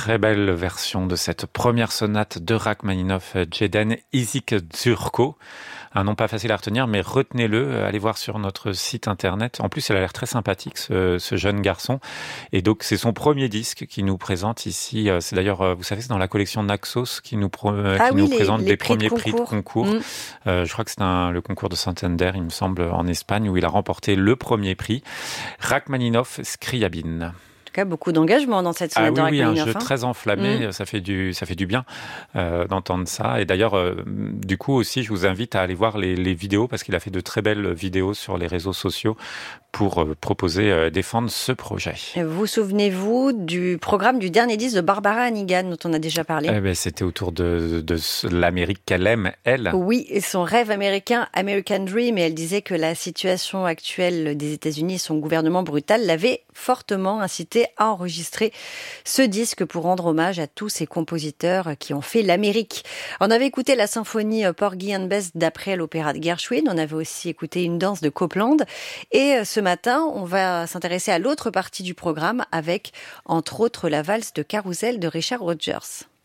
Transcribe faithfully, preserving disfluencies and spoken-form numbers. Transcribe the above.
très belle version de cette première sonate de Rachmaninoff, Jeden Isik-Dzurko. Un nom pas facile à retenir, mais retenez-le, allez voir sur notre site internet. En plus, elle a l'air très sympathique, ce, ce jeune garçon. Et donc, c'est son premier disque qui nous présente ici. C'est d'ailleurs, vous savez, c'est dans la collection Naxos qui nous, pro, ah qui oui, nous les, présente les les prix premiers de prix de concours. Mmh. Euh, je crois que c'est un, le concours de Santander, il me semble, en Espagne, où il a remporté le premier prix. Rachmaninoff, Scriabine. Beaucoup d'engagement dans cette sonate ah, oui, de Rachmaninoff. Oui, un jeu hein. très enflammé, mmh. ça fait du ça fait du bien euh, d'entendre ça. Et d'ailleurs, euh, du coup aussi, je vous invite à aller voir les, les vidéos parce qu'il a fait de très belles vidéos sur les réseaux sociaux pour euh, proposer, euh, défendre ce projet. Vous souvenez-vous du programme du dernier disque de Barbara Hannigan dont on a déjà parlé? eh ben, C'était autour de, de, de l'Amérique qu'elle aime, elle. Oui, et son rêve américain, American Dream, et elle disait que la situation actuelle des États-Unis et son gouvernement brutal l'avait fortement incité à enregistrer ce disque pour rendre hommage à tous ces compositeurs qui ont fait l'Amérique. On avait écouté la symphonie Porgy and Bess d'après l'opéra de Gershwin, on avait aussi écouté une danse de Copland, et ce matin, on va s'intéresser à l'autre partie du programme avec, entre autres, la valse de Carousel de Richard Rodgers.